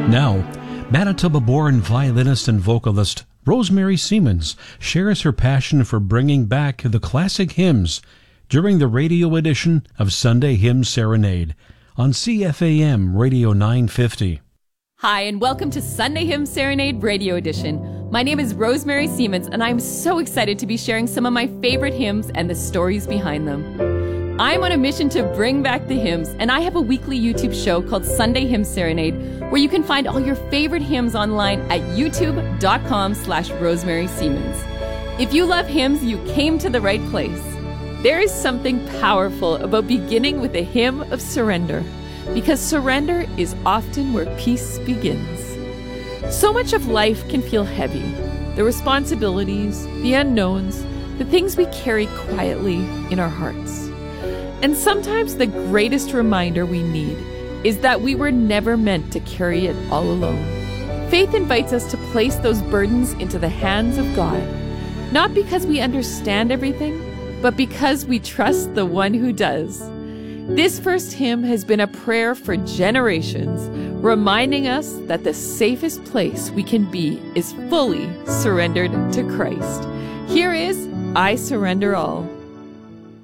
Now, Manitoba-born violinist and vocalist Rosemary Siemens shares her passion for bringing back the classic hymns during the radio edition of Sunday Hymn Serenade on CFAM Radio 950. Hi, and welcome to Sunday Hymn Serenade Radio Edition. My name is Rosemary Siemens, and I'm so excited to be sharing some of my favorite hymns and the stories behind them. I'm on a mission to bring back the hymns, and I have a weekly YouTube show called Sunday Hymn Serenade, where you can find all your favorite hymns online at youtube.com/Rosemary Siemens. If you love hymns, you came to the right place. There is something powerful about beginning with a hymn of surrender, because surrender is often where peace begins. So much of life can feel heavy. The responsibilities, the unknowns, the things we carry quietly in our hearts. And sometimes the greatest reminder we need is that we were never meant to carry it all alone. Faith invites us to place those burdens into the hands of God, not because we understand everything, but because we trust the one who does. This first hymn has been a prayer for generations, reminding us that the safest place we can be is fully surrendered to Christ. Here is I Surrender All.